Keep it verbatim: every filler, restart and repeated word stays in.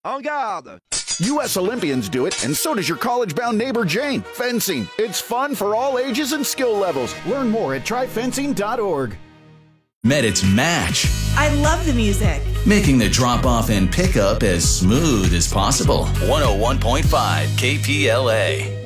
En garde! U S Olympians do it, and so does your college-bound neighbor Jane. Fencing. It's fun for all ages and skill levels. Learn more at try fencing dot org. Met its match. I love the music. Making the drop-off and pickup as smooth as possible. one oh one point five K P L A.